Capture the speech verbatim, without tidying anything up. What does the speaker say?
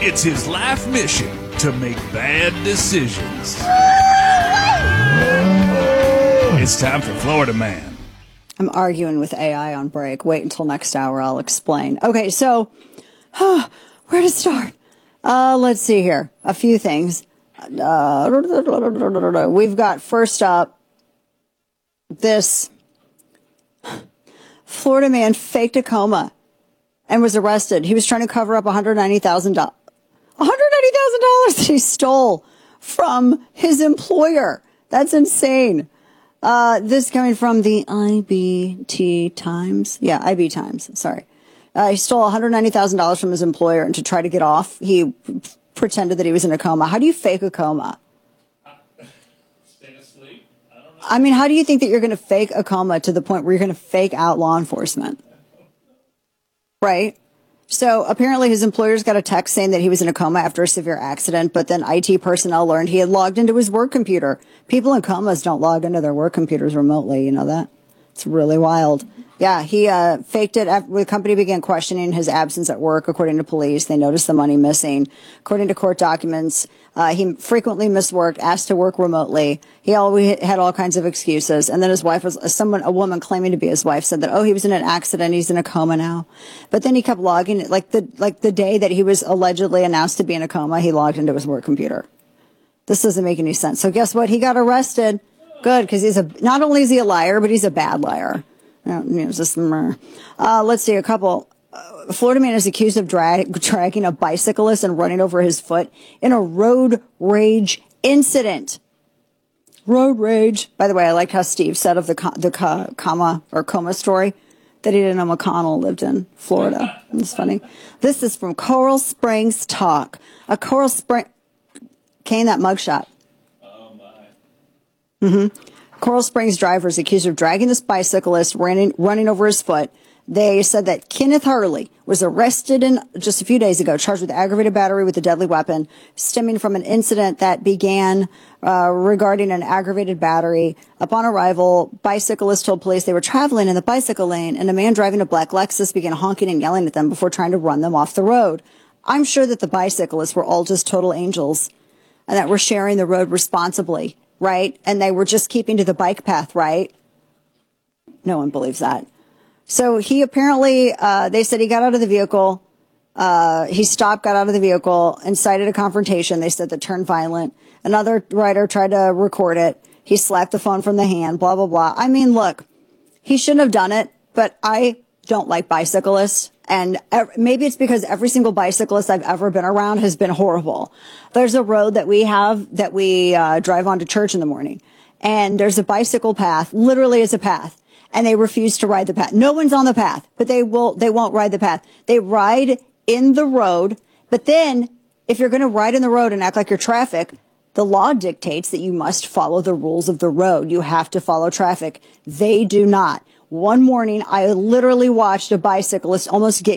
It's his life mission to make bad decisions. It's time for Florida Man. I'm arguing with A I on break. Wait until next hour. I'll explain. Okay, so uh, where to start? Uh, let's see here. A few things. Uh, we've got first up this Florida man faked a coma and was arrested. He was trying to cover up one hundred ninety thousand dollars. one hundred ninety thousand dollars that he stole from his employer. That's insane. Uh, this coming from the I B T Times. Yeah, I B Times. Sorry. Uh, he stole one hundred ninety thousand dollars from his employer, and to try to get off, he p- pretended that he was in a coma. How do you fake a coma? Stay asleep? I don't know. I mean, how do you think that you're going to fake a coma to the point where you're going to fake out law enforcement? Right? So apparently his employers got a text saying that he was in a coma after a severe accident, but then I T personnel learned he had logged into his work computer. People in comas don't log into their work computers remotely. You know that? It's really wild. Yeah, he uh, faked it. After the company began questioning his absence at work. According to police, they noticed the money missing. According to court documents, uh, he frequently missed work, asked to work remotely. He always had all kinds of excuses. And then his wife was someone, a woman claiming to be his wife, said that, oh, he was in an accident. He's in a coma now. But then he kept logging it. Like the like the day that he was allegedly announced to be in a coma, he logged into his work computer. This doesn't make any sense. So guess what? He got arrested. Good, because he's a not only is he a liar, but he's a bad liar. Uh, you know, just, uh, let's see a couple. Uh, Florida man is accused of drag, dragging a bicyclist and running over his foot in a road rage incident. Road rage. By the way, I like how Steve said of the co- the co- comma or coma story that he didn't know McConnell lived in Florida. It's funny. This is from Coral Springs Talk. A Coral Spring. Kane, that mugshot. Oh, my. Mm-hmm. Coral Springs driver is accused of dragging this bicyclist, running, running over his foot. They said that Kenneth Hurley was arrested in just a few days ago, charged with aggravated battery with a deadly weapon, stemming from an incident that began uh, regarding an aggravated battery. Upon arrival, bicyclists told police they were traveling in the bicycle lane, and a man driving a black Lexus began honking and yelling at them before trying to run them off the road. I'm sure that the bicyclists were all just total angels and that were sharing the road responsibly. Right? And they were just keeping to the bike path, right? No one believes that. So he apparently, uh, they said he got out of the vehicle. Uh, he stopped, got out of the vehicle, incited a confrontation. They said that turned violent. Another rider tried to record it. He slapped the phone from the hand, blah, blah, blah. I mean, look, he shouldn't have done it, but I don't like bicyclists. And maybe it's because every single bicyclist I've ever been around has been horrible. There's a road that we have that we uh, drive on to church in the morning. And there's a bicycle path, literally it's a path. And they refuse to ride the path. No one's on the path, but they will, they won't ride the path. They ride in the road. But then if you're going to ride in the road and act like you're traffic, the law dictates that you must follow the rules of the road. You have to follow traffic. They do not. One morning, I literally watched a bicyclist almost get